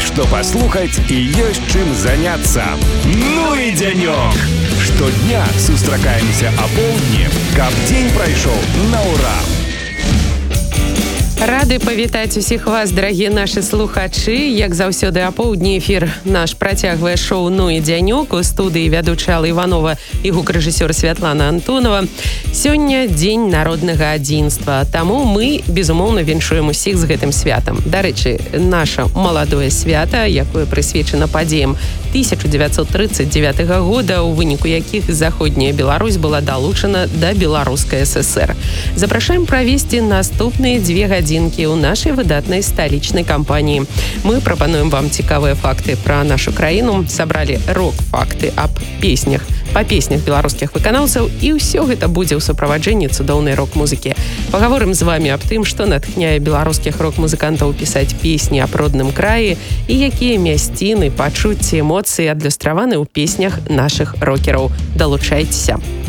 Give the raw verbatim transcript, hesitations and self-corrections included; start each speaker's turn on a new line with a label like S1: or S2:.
S1: Есть что послухать и есть чем заняться. Ну и денек! Штодня сустракаемся о полдні, каб день пройшов на ура.
S2: Рады павітаць усіх вас, дарагія нашы слухачы. Як заўсёды апоўдні эфір наш працягвае шоу «Ну і дзянёк». У студыі вядучая Алла Іванова і гукарэжысёр Святлана Антонова. Сёння дзень народнага адзінства, таму мы, безумоўна, віншуем усіх з гэтым святам. Дарэчы, наша маладое свята, якое прысвечана падзеям тысяча девятьсот тридцать девятого года, у выніку якіх заходняя Беларусь была далучана да Беларускай ССР. Запрашаем правесці наступныя дзве гадзінкі ў нашай выдатнай сталічнай кампаніі. Мы прапануем вам цікавыя факты пра нашу краіну, сабралі рок-факты аб песнях, па песнях беларускіх выканаўцаў, і ўсё гэта будзе ў суправаджэнні цудоўнай рок-музыкі. Пагаворым з вамі аб тым, што натхняе беларускіх рок-музыкантаў пісаць песні аб родным краі і якія мясціны, пачуцці, эмоцыі адлюстраваны ў песнях нашых рокераў. Далучайцеся!